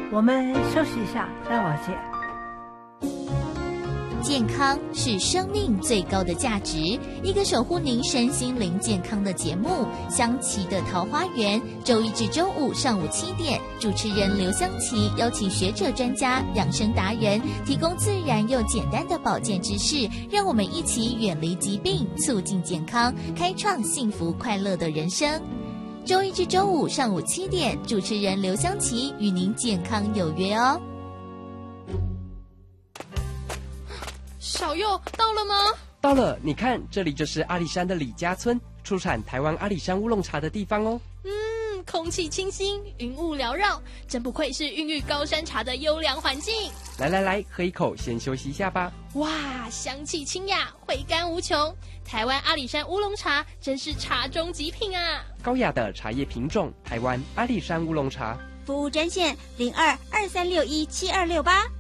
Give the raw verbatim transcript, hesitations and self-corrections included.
我们休息一下，待会儿见。 健康是生命最高的价值，一个守护您身心灵健康的节目《香琪的桃花源》，周一至周五上午七点，主持人刘香琪邀请学者专家、养生达人，提供自然又简单的保健知识，让我们一起远离疾病，促进健康，开创幸福快乐的人生。周一至周五上午七点，主持人刘香琪与您健康有约哦。 小佑到了吗？ 到了，你看，这里就是阿里山的李家村，出产台湾阿里山乌龙茶的地方哦。 嗯，空气清新，云雾缭绕，真不愧是孕育高山茶的优良环境。 来来来，喝一口，先休息一下吧。 哇，香气清雅，回甘无穷。台湾阿里山乌龙茶真是茶中极品啊！ 高雅的茶叶品种，台湾阿里山乌龙茶。 服务专线零二二三六一七二六八。